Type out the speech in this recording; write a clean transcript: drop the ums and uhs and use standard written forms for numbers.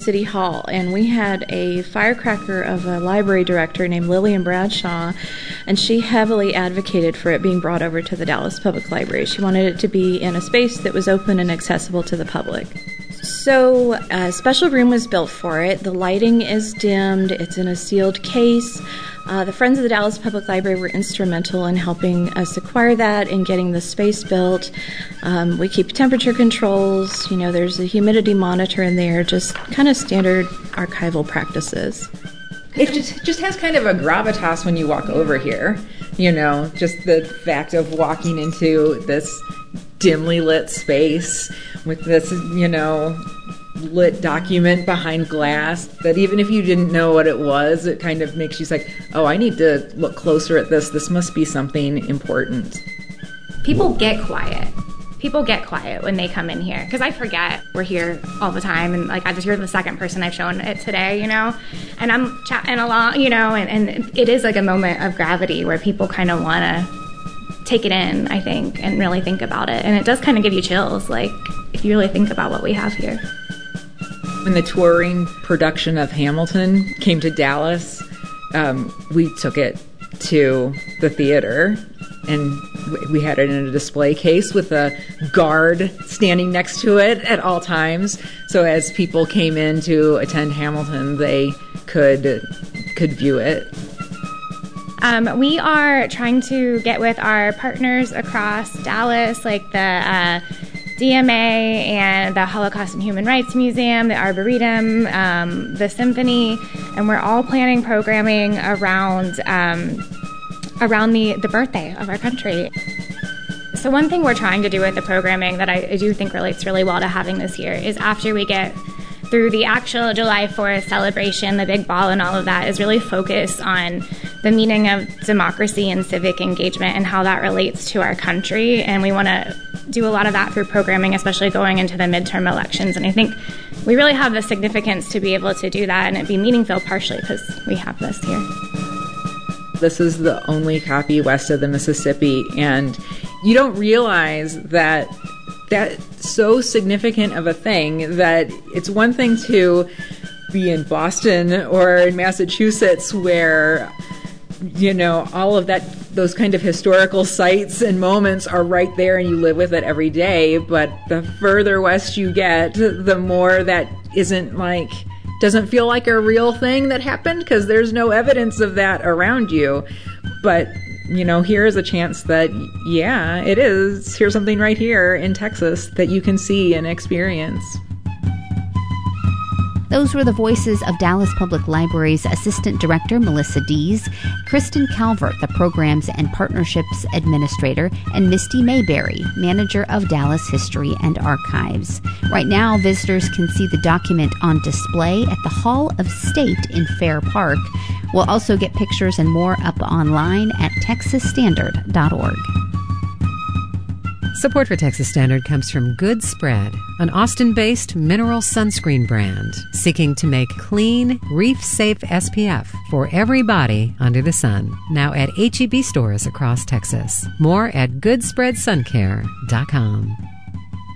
City Hall, and we had a firecracker of a library director named Lillian Bradshaw, and she heavily advocated for it being brought over to the Dallas Public Library. She wanted it to be in a space that was open and accessible to the public. So a special room was built for it. The lighting is dimmed. It's in a sealed case. The Friends of the Dallas Public Library were instrumental in helping us acquire that and getting the space built. We keep temperature controls. There's a humidity monitor in there, just kind of standard archival practices. It just has kind of a gravitas when you walk over here. Just the fact of walking into this dimly lit space with this, lit document behind glass that even if you didn't know what it was, it kind of makes you like, oh, I need to look closer at this. This must be something important. People get quiet. People get quiet when they come in here because I forget we're here all the time, and you're the second person I've shown it today, and I'm chatting along, and it is like a moment of gravity where people kind of want to take it in, I think, and really think about it, and it does kind of give you chills, like if you really think about what we have here. When the touring production of Hamilton came to Dallas, we took it to the theater, and we had it in a display case with a guard standing next to it at all times. So as people came in to attend Hamilton, they could view it. We are trying to get with our partners across Dallas, like the DMA and the Holocaust and Human Rights Museum, the Arboretum, the Symphony, and we're all planning programming around the birthday of our country. So one thing we're trying to do with the programming that I do think relates really well to having this year is after we get through the actual July 4th celebration, the big ball and all of that, is really focus on the meaning of democracy and civic engagement and how that relates to our country. And we want to do a lot of that through programming, especially going into the midterm elections. And I think we really have the significance to be able to do that and it be meaningful partially because we have this here. This is the only copy west of the Mississippi, and you don't realize that that's so significant of a thing that it's one thing to be in Boston or in Massachusetts where, all of those kind of historical sites and moments are right there and you live with it every day. But the further west you get, the more that doesn't feel like a real thing that happened because there's no evidence of that around you. But here is a chance that, yeah, it is. Here's something right here in Texas that you can see and experience. Those were the voices of Dallas Public Library's Assistant Director, Melissa Dees, Kristen Calvert, the Programs and Partnerships Administrator, and Misty Mayberry, Manager of Dallas History and Archives. Right now, visitors can see the document on display at the Hall of State in Fair Park. We'll also get pictures and more up online at texasstandard.org. Support for Texas Standard comes from Good Spread, an Austin-based mineral sunscreen brand seeking to make clean, reef-safe SPF for every body under the sun. Now at H-E-B stores across Texas. More at goodspreadsuncare.com.